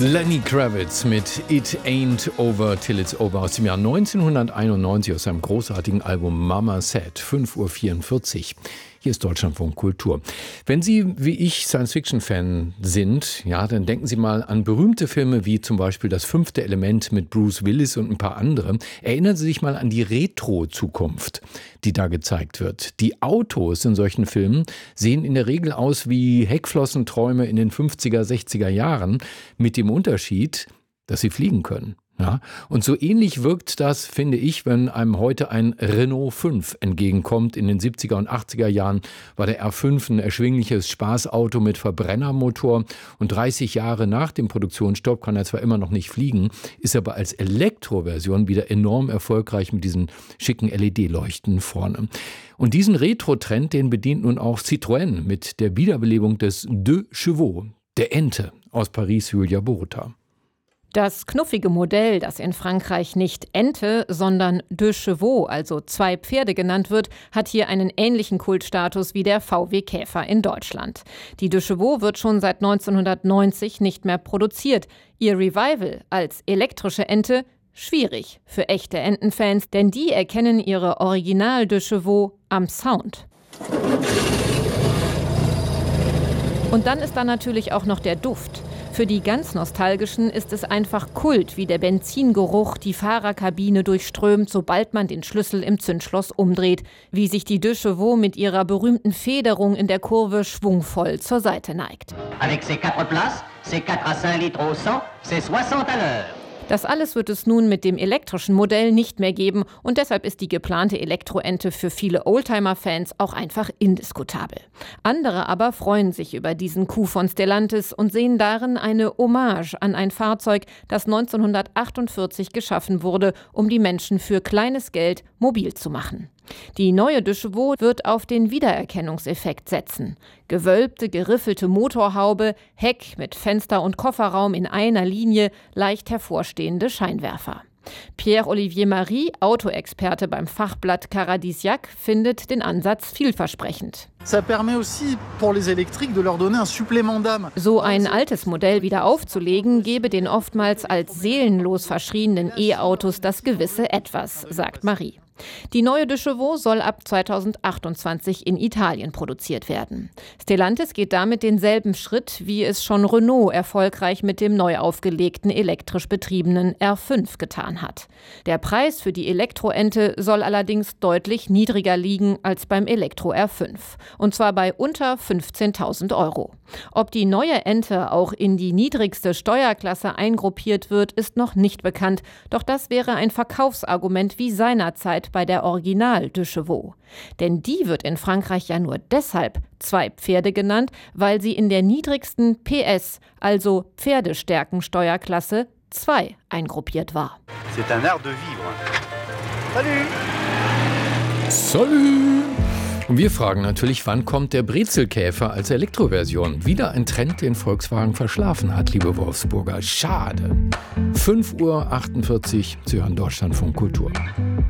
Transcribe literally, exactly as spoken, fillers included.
Lenny Kravitz mit It Ain't Over Till It's Over aus dem Jahr neunzehnhunderteinundneunzig aus seinem großartigen Album Mama Said, fünf Uhr vierundvierzig. Hier ist Deutschlandfunk Kultur. Wenn Sie, wie ich, Science-Fiction-Fan sind, ja, dann denken Sie mal an berühmte Filme wie zum Beispiel Das fünfte Element mit Bruce Willis und ein paar andere. Erinnern Sie sich mal an die Retro-Zukunft, die da gezeigt wird. Die Autos in solchen Filmen sehen in der Regel aus wie Heckflossenträume in den fünfziger, sechziger Jahren, mit dem Unterschied, dass sie fliegen können. Ja, und so ähnlich wirkt das, finde ich, wenn einem heute ein Renault fünf entgegenkommt. In den siebziger und achtziger Jahren war der R fünf ein erschwingliches Spaßauto mit Verbrennermotor. Und dreißig Jahre nach dem Produktionsstopp kann er zwar immer noch nicht fliegen, ist aber als Elektroversion wieder enorm erfolgreich mit diesen schicken L E D-Leuchten vorne. Und diesen Retro-Trend, den bedient nun auch Citroën mit der Wiederbelebung des Deux Chevaux, der Ente aus Paris, Julia Boruta. Das knuffige Modell, das in Frankreich nicht Ente, sondern Deux Chevaux, also zwei Pferde genannt wird, hat hier einen ähnlichen Kultstatus wie der V W Käfer in Deutschland. Die Deux Chevaux wird schon seit neunzehnhundertneunzig nicht mehr produziert. Ihr Revival als elektrische Ente schwierig für echte Entenfans, denn die erkennen ihre Original Deux Chevaux am Sound. Und dann ist da natürlich auch noch der Duft. Für die ganz Nostalgischen ist es einfach Kult, wie der Benzingeruch die Fahrerkabine durchströmt, sobald man den Schlüssel im Zündschloss umdreht, wie sich die Deux Chevaux mit ihrer berühmten Federung in der Kurve schwungvoll zur Seite neigt. Avec ses quatre places, c'est quatre à cinq litres au cent, c'est soixante à l'heure. Das alles wird es nun mit dem elektrischen Modell nicht mehr geben und deshalb ist die geplante Elektroente für viele Oldtimer-Fans auch einfach indiskutabel. Andere aber freuen sich über diesen Coup von Stellantis und sehen darin eine Hommage an ein Fahrzeug, das neunzehnhundertachtundvierzig geschaffen wurde, um die Menschen für kleines Geld mobil zu machen. Die neue Deux Chevaux wird auf den Wiedererkennungseffekt setzen. Gewölbte, geriffelte Motorhaube, Heck mit Fenster und Kofferraum in einer Linie, leicht hervorstehende Scheinwerfer. Pierre-Olivier Marie, Autoexperte beim Fachblatt Caradisiac, findet den Ansatz vielversprechend. So ein altes Modell wieder aufzulegen, gebe den oftmals als seelenlos verschrienen E-Autos das gewisse Etwas, sagt Marie. Die neue Deux Chevaux soll ab zweitausendachtundzwanzig in Italien produziert werden. Stellantis geht damit denselben Schritt, wie es schon Renault erfolgreich mit dem neu aufgelegten elektrisch betriebenen R fünf getan hat. Der Preis für die Elektroente soll allerdings deutlich niedriger liegen als beim Elektro R fünf. Und zwar bei unter fünfzehntausend Euro. Ob die neue Ente auch in die niedrigste Steuerklasse eingruppiert wird, ist noch nicht bekannt. Doch das wäre ein Verkaufsargument wie seinerzeit bei der Original Deux Chevaux. Denn die wird in Frankreich ja nur deshalb zwei Pferde genannt, weil sie in der niedrigsten P S, also Pferdestärkensteuerklasse zwei eingruppiert war. C'est un art de vivre. Salut! Salut! Und wir fragen natürlich, wann kommt der Brezelkäfer als Elektroversion? Wieder ein Trend, den Volkswagen verschlafen hat, liebe Wolfsburger. Schade. fünf Uhr achtundvierzig, Sie hören Deutschlandfunk Kultur.